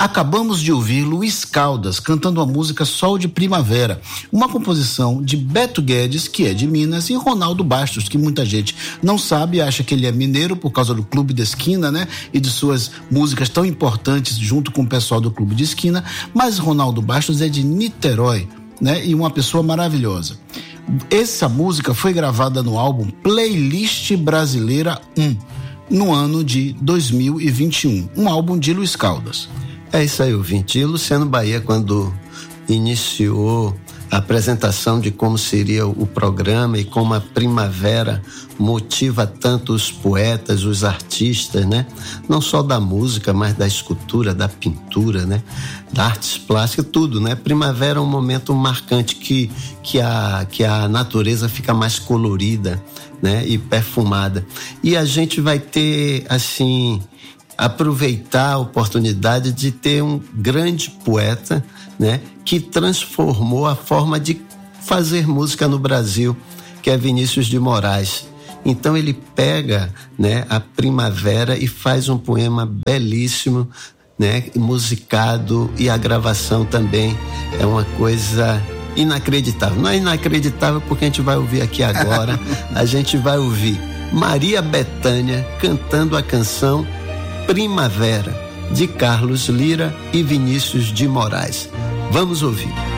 Acabamos de ouvir Luiz Caldas cantando a música Sol de Primavera, uma composição de Beto Guedes, que é de Minas, e Ronaldo Bastos, que muita gente não sabe, acha que ele é mineiro por causa do Clube da Esquina, né? E de suas músicas tão importantes junto com o pessoal do Clube de Esquina, mas Ronaldo Bastos é de Niterói, né? E uma pessoa maravilhosa. Essa música foi gravada no álbum Playlist Brasileira 1, no ano de 2021, um álbum de Luiz Caldas. É isso aí, ouvinte. E Luciano Bahia, quando iniciou a apresentação de como seria o programa e como a primavera motiva tanto os poetas, os artistas, né? Não só da música, mas da escultura, da pintura, né? Da artes plásticas, tudo, né? Primavera é um momento marcante que a natureza fica mais colorida, né? E perfumada. E a gente vai ter, assim, aproveitar a oportunidade de ter um grande poeta, né, que transformou a forma de fazer música no Brasil, que é Vinícius de Moraes. Então ele pega, né, a primavera e faz um poema belíssimo, né, musicado, e a gravação também é uma coisa inacreditável. Não é inacreditável porque a gente vai ouvir aqui agora, a gente vai ouvir Maria Bethânia cantando a canção Primavera, de Carlos Lira e Vinícius de Moraes. Vamos ouvir.